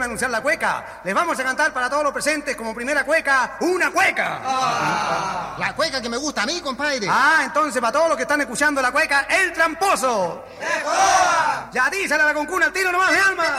a anunciar la cueca. Les vamos a cantar para todos los presentes como primera cueca, una cueca. La cueca que me gusta a mí, compadre. Entonces para todos los que están escuchando la cueca, el tramposo. Ya dísela a la concuna al tiro nomás, mi alma.